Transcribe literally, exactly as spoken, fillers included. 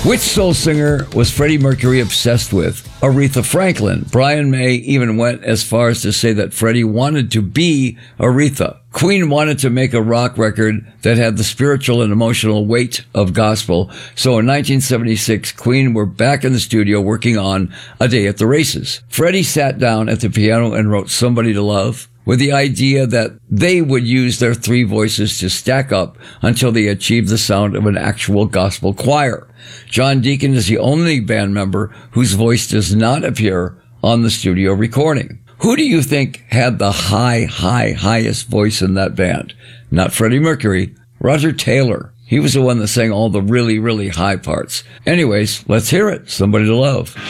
Which soul singer was Freddie Mercury obsessed with? Aretha Franklin. Brian May even went as far as to say that Freddie wanted to be Aretha. Queen wanted to make a rock record that had the spiritual and emotional weight of gospel. So in nineteen seventy-six, Queen were back in the studio working on A Day at the Races. Freddie sat down at the piano and wrote Somebody to Love, with the idea that they would use their three voices to stack up until they achieved the sound of an actual gospel choir. John Deacon is the only band member whose voice does not appear on the studio recording. Who do you think had the high, high, highest voice in that band? Not Freddie Mercury, Roger Taylor. He was the one that sang all the really, really high parts. Anyways, let's hear it. Somebody to Love.